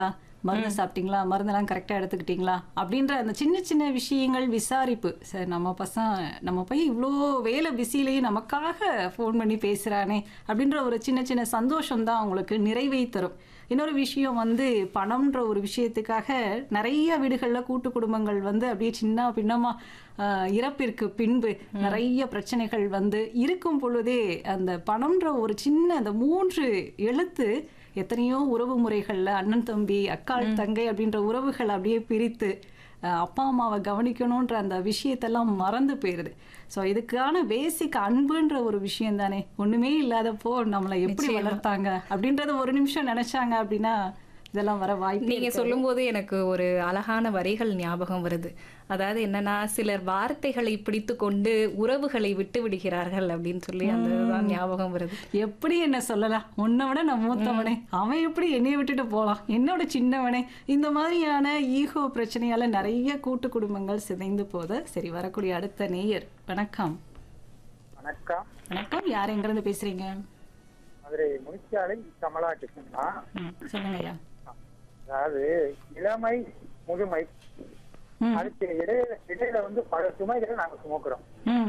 மருந்து சாப்பிட்டீங்களா? மருந்தெல்லாம் கரெக்ட்டா எடுத்துக்கிட்டீங்களா? அப்படின்ற அந்த சின்ன சின்ன விஷயங்கள் விசாரிப்பு. சரி நம்ம போய் இவ்ளோ வேலை பிஸிலயும் நமக்காக ஃபோன் பண்ணி பேசுறானே! அப்படின்ற ஒரு சின்ன சின்ன சந்தோஷம் தான் அவங்களுக்கு நிறைவை தரும். இன்னொரு விஷயம் வந்து பணம்ன்ற ஒரு விஷயத்துக்காக நெறைய வீடுகள்ல கூட்டு குடும்பங்கள் வந்து அப்படியே சின்ன பின்னமா இறப்பிற்கு பின்பு நெறைய பிரச்சனைகள் வந்து இருக்கும் பொழுதே, அந்த பணம்ன்ற ஒரு சின்ன அந்த 3 எழுத்து எத்தனையோ உறவு முறைகள்ல அண்ணன் தம்பி, அக்காள் தங்கை அப்படின்ற உறவுகள் அப்படியே பிரித்து அப்பா அம்மாவை கவனிக்கணுன்ற அந்த விஷயத்தெல்லாம் மறந்து போயிருது. ஸோ இதுக்கான பேசிக் அன்புன்ற ஒரு விஷயம் தானே. ஒண்ணுமே இல்லாதப்போ நம்மளை எப்படி வளர்த்தாங்க அப்படின்றத ஒரு நிமிஷம் நினைச்சாங்க அப்படின்னா இதெல்லாம் வர வாய்ப்பு. நீங்க சொல்லும்போது எனக்கு ஒரு அழகான வரிகள் ஞாபகம் வருது. அதாவது என்னன்னா, சிலர் வார்த்தைகளை பிடித்து கொண்டு உறவுகளை விட்டு விடுகிறார்கள் அப்படின்னு சொல்லி அந்த ஞாபகம் வருது. எப்படி என்ன சொல்லலாம், உன்னை விட நான் மூத்தவனே, அவன் எப்படி என்னைய விட்டுட்டு போலாம், என்னோட சின்னவனே, இந்த மாதிரியான ஈகோ பிரச்சனையால நிறைய கூட்டு குடும்பங்கள் சிதைந்து போகுது. சரி, வரக்கூடிய அடுத்த நேயர். வணக்கம். வணக்கம். வணக்கம். யார் எங்கிருந்து பேசுறீங்க? மதுரை முனிச்சாலை கமலா கிருஷ்ணா. சொல்லுங்க ஐயா. அதாவது இளமை முதுமை அதுக்கு இடையில வந்து பல சுமைகளை நாங்க சுமக்கிறோம்.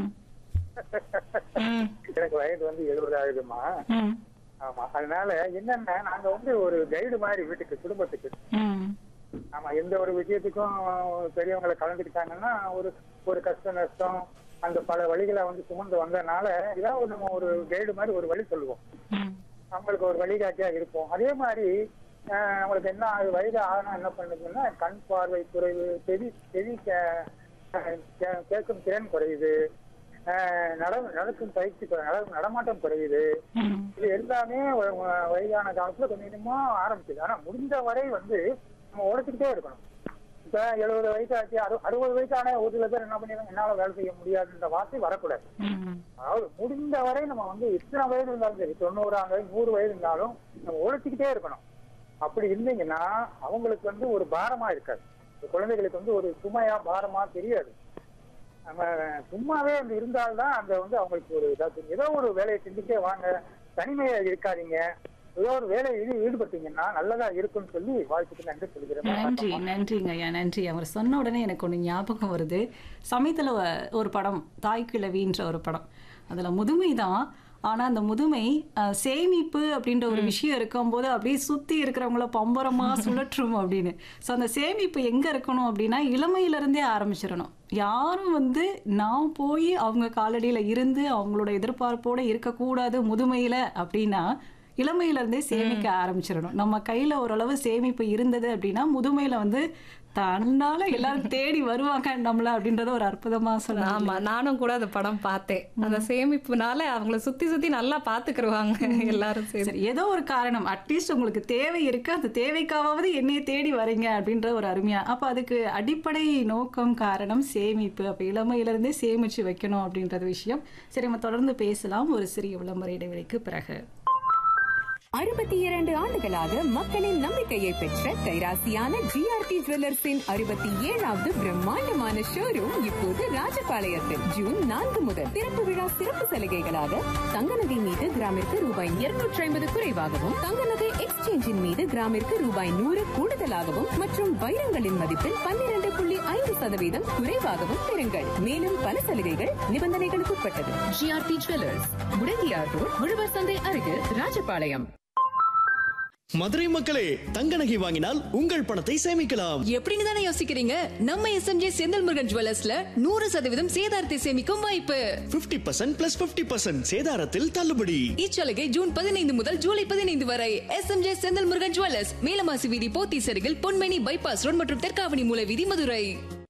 எனக்கு வயது வந்து 70 ஆகுதுமா. ஆமா, அதனால என்னன்னா நாங்க வந்து ஒரு கைடு மாதிரி வீட்டுக்கு குடும்பத்துக்கு. ஆமா, எந்த ஒரு விஷயத்துக்கும் பெரியவங்களை கலந்துக்கிட்டாங்கன்னா ஒரு கஷ்ட நஷ்டம் அந்த பல வழிகளை வந்து சுமந்து வந்ததுனால ஏதாவது நம்ம ஒரு கைடு மாதிரி ஒரு வழி சொல்லுவோம், நம்மளுக்கு ஒரு வழிகாட்டியா இருப்போம். அதே மாதிரி அவங்களுக்கு என்ன வயது ஆகணும் என்ன பண்ணுதுன்னா கண் பார்வை குறைவு, செவி கேட்கும் திறன் குறையுது, நடக்கும் பயிற்சி நடமாட்டம் குறையுது. இது எல்லாமே வயதான காலத்துல கொஞ்சம் கொஞ்சமா ஆரம்பிச்சுது. ஆனா முடிஞ்ச வரை வந்து நம்ம உழைச்சிக்கிட்டே இருக்கணும். இப்ப 70 வயசு ஆச்சு, 60 வயசான ஒரு சில பேர் என்ன பண்ணிடுறாங்க, என்னால வேலை செய்ய முடியாதுன்ற வார்த்தை வரக்கூடாது. அதாவது முடிந்த வரை நம்ம வந்து எத்தனை வயது இருந்தாலும் சரி, 90 100 வயது இருந்தாலும் நம்ம உழைச்சிக்கிட்டே இருக்கணும். அப்படி இருந்தீங்கன்னா அவங்களுக்கு வந்து ஒரு பாரமா இருக்காது, குழந்தைகளுக்கு வந்து ஒரு சுமையா பாரமா தெரியாது. நம்ம சும்மாவே வந்து இருந்தால்தான் அந்த வந்து அவங்களுக்கு ஒரு ஏதோ ஒரு வேலையை செஞ்சுட்டே வாங்க, தனிமையா இருக்காதீங்க, ஏதோ ஒரு வேலையை ஈடுபட்டீங்கன்னா நல்லதா இருக்குன்னு சொல்லி வாழ்த்துக்கு நன்றி சொல்கிறேன். நன்றிங்க ஐயா, நன்றி. அவர் சொன்ன உடனே எனக்கு ஒண்ணு ஞாபகம் வருது. சமயத்துல ஒரு படம், தாய் கிழவின்ற ஒரு படம். அதுல முதுமைதான். ஆனா அந்த முதுமை சேமிப்பு அப்படின்ற ஒரு விஷயம் இருக்கும்போது அப்படியே சுத்தி இருக்கிறவங்கள பம்பரமா சுழற்றும் அப்படின்னு. ஸோ அந்த சேமிப்பு எங்க இருக்கணும் அப்படின்னா இளமையில இருந்தே ஆரம்பிச்சிடணும். யாரும் வந்து நான் போய் அவங்க காலடியில இருந்து அவங்களோட எதிர்பார்ப்போட இருக்கக்கூடாது முதுமையில அப்படின்னா இளமையில இருந்தே சேமிக்க ஆரம்பிச்சிடணும். நம்ம கையில ஓரளவு சேமிப்பு இருந்தது அப்படின்னா முதுமையில வந்து தன்னால எல்லாரும் தேடி வருவாங்க நம்மள அப்படின்றத ஒரு அற்புதமா சொல்லலாம். ஆமா, நானும் கூட அந்த படம் பார்த்தேன். அந்த சேமிப்புனால அவங்கள சுத்தி சுத்தி நல்லா பாத்துக்கிருவாங்க எல்லாரும். சரி, ஏதோ ஒரு காரணம், அட்லீஸ்ட் உங்களுக்கு தேவை இருக்கு, அந்த தேவைக்காவது என்னைய தேடி வரீங்க அப்படின்ற ஒரு அருமையா. அப்ப அதுக்கு அடிப்படை நோக்கம் காரணம் சேமிப்பு. அப்ப இளமையில இருந்தே சேமிச்சு வைக்கணும் அப்படின்றது விஷயம். சரி, நம்ம தொடர்ந்து பேசலாம் ஒரு சிறிய விளம்பர இடைவெளிக்கு பிறகு. 62 ஆண்டுகளாக மக்களின் நம்பிக்கையை பெற்ற கைராசியான ஜிஆர்டி ஜுவல்லர்ஸின் 67வது பிரம்மாண்டமான ஷோரூம் இப்போது ராஜபாளையத்தில் ஜூன் 4 முதல் திறப்பு விழா சிறப்பு சலுகைகளாக தங்க நகை மீது கிராமிற்கு ரூபாய் 250 குறைவாகவும், தங்க நகை எக்ஸ்சேஞ்சின் மீது கிராமிற்கு ரூபாய் 100 கூடுதலாகவும் மற்றும் வைரங்களின் மதிப்பில் 12.5% குறைவாகவும் பெறுங்கள். மேலும் பல சலுகைகள் நிபந்தனைகளுக்கு உட்பட்டது. ஜிஆர்டி ஜுவல்லர்ஸ், முடங்கியார் ரோட், உழவர் சந்தை அருகில், ராஜபாளையம். மதுரை மக்களே, தங்க நகை வாங்கினால் உங்கள் பணத்தை சேமிக்கலாம். எப்படின்னு தானே யோசிக்கிறீங்க? நம்ம எஸ்எம்ஜே செந்தில் முருகன் ஜுவல்லர்ஸ்ல 100% சேதாரத்தை சேமிக்கும் வாய்ப்பு. 50% + 50% சேதாரத்தில் தள்ளுபடி. இச்சலுகை ஜூன் 15 முதல் ஜூலை 15 வரை. எஸ்எம்ஜே செந்தில் முருகன் ஜுவல்லர்ஸ், மேலமாசி வீதி, போத்தீஸ் அருகில், பொன்மேனி பைபாஸ் ரோட் மற்றும் தெற்காவணி மூல வீதி, மதுரை.